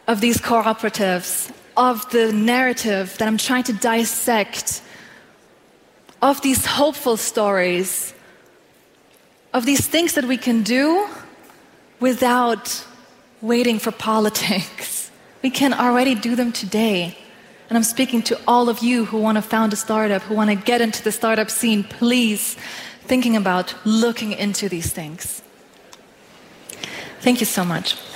of these cooperatives, of the narrative that I'm trying to dissect, of these hopeful stories, of these things that we can do without waiting for politics. We can already do them today. And I'm speaking to all of you who want to found a startup, who want to get into the startup scene, please, thinking about looking into these things. Thank you so much.